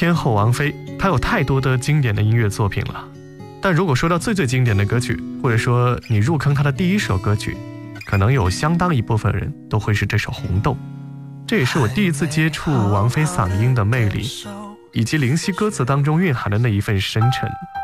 天后王菲，她有太多的经典的音乐作品了。但如果说到最经典的歌曲，或者说你入坑她的第一首歌曲，可能有相当一部分人都会是这首《红豆》。这也是我第一次接触王菲嗓音的魅力，以及灵犀歌词当中蕴含的那一份深沉。